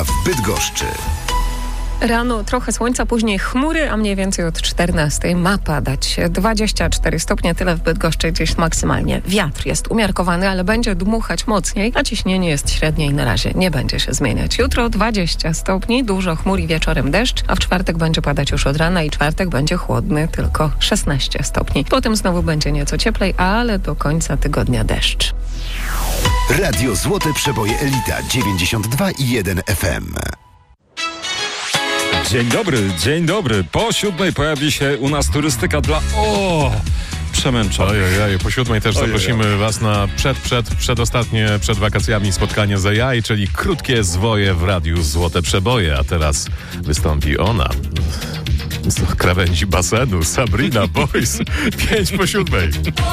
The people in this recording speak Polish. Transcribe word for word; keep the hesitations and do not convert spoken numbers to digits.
Elita w Bydgoszczy. Rano trochę słońca, później chmury, a mniej więcej od czternastej ma padać. dwadzieścia cztery stopnie, tyle w Bydgoszczy gdzieś maksymalnie. Wiatr jest umiarkowany, ale będzie dmuchać mocniej, a ciśnienie jest średnie i na razie nie będzie się zmieniać. Jutro dwadzieścia stopni, dużo chmur i wieczorem deszcz, a w czwartek będzie padać już od rana i czwartek będzie chłodny, tylko szesnaście stopni. Potem znowu będzie nieco cieplej, ale do końca tygodnia deszcz. Radio Złote Przeboje Elita dziewięćdziesiąt dwa i jeden F M. Dzień dobry, dzień dobry. Po siódmej pojawi się u nas turystyka dla... O! Przemęczonych. Ojej, ojej, po siódmej też Ojej, zaprosimy ojej. was na przed, przed, przedostatnie, przed wakacjami spotkanie z A I, czyli krótkie zwoje w Radiu Złote Przeboje. A teraz wystąpi ona z krawędzi basenu, Sabrina Boys. Pięć po siódmej.